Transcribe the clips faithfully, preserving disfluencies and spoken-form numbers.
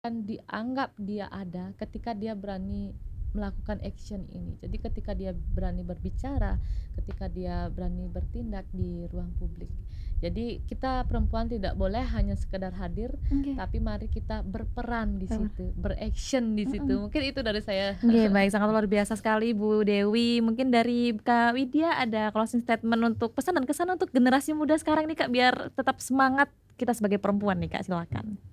Kan dianggap dia ada ketika dia berani melakukan action ini. Jadi ketika dia berani berbicara, ketika dia berani bertindak di ruang publik. Jadi kita perempuan tidak boleh hanya sekedar hadir, Oke. tapi mari kita berperan di Betul. situ, beraction di situ. Mhm. Mungkin itu dari saya. Oke, baik, sangat luar biasa sekali Bu Dewi. Mungkin dari Kak Widya ada closing statement untuk pesan dan kesan untuk generasi muda sekarang nih Kak, biar tetap semangat kita sebagai perempuan nih Kak, silakan.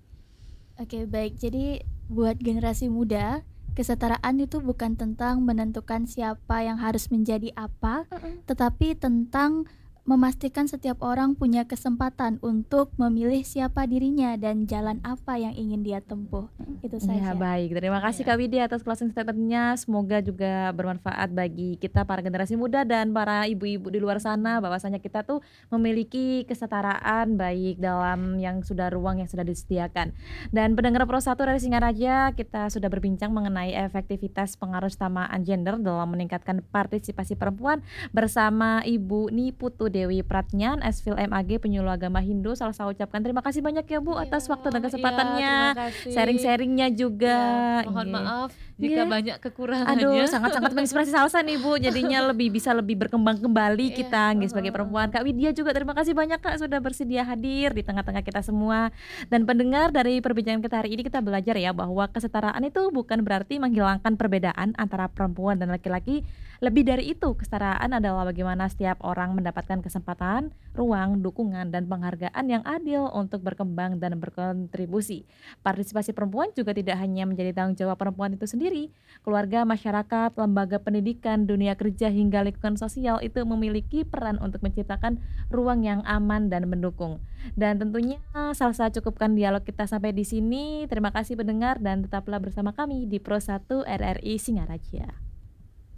Oke, baik. Jadi buat generasi muda, kesetaraan itu bukan tentang menentukan siapa yang harus menjadi apa, Mhm. tetapi tentang memastikan setiap orang punya kesempatan untuk memilih siapa dirinya dan jalan apa yang ingin dia tempuh. Itu Mhm. Iya, saja. baik. Terima kasih Iya. Kak Widya atas closing statement-nya. Semoga juga bermanfaat bagi kita para generasi muda dan para ibu-ibu di luar sana, bahwasanya kita tuh memiliki kesetaraan baik dalam yang sudah ruang yang sudah disediakan. Dan pendengar Pro satu dari Singaraja, kita sudah berbincang mengenai efektivitas pengaruh kesetaraan gender dalam meningkatkan partisipasi perempuan bersama Ibu Niputu Dewi Pratnyan, S.Phil M A.G, penyuluh agama Hindu. Salah saya ucapkan terima kasih banyak ya Bu Iya atas waktu dan iya, terima kesempatannya, kasih. sharing-sharing-nya juga. Iya, mohon Nggih. maaf jika Nggih. banyak Aduh, kekurangannya. sangat-sangat menginspirasi salsa nih Bu, jadinya lebih bisa lebih berkembang kembali Iya, kita nggih heeh sebagai perempuan. heeh. Kak Widya juga terima kasih banyak Kak, sudah bersedia hadir di tengah-tengah kita semua. Dan pendengar, dari perbincangan kita hari ini kita belajar ya bahwa kesetaraan itu bukan berarti menghilangkan perbedaan antara perempuan dan laki-laki. Lebih dari itu, kesetaraan adalah bagaimana setiap orang mendapatkan kesempatan, ruang, dukungan, dan penghargaan yang adil untuk berkembang dan berkontribusi. Partisipasi perempuan juga tidak hanya menjadi tanggung jawab perempuan itu sendiri. Keluarga, masyarakat, lembaga pendidikan, dunia kerja, hingga lingkungan sosial itu memiliki peran untuk menciptakan ruang yang aman dan mendukung. Dan tentunya Salsa cukupkan dialog kita sampai di sini. Terima kasih pendengar dan tetaplah bersama kami di Pro satu R R I Singaraja.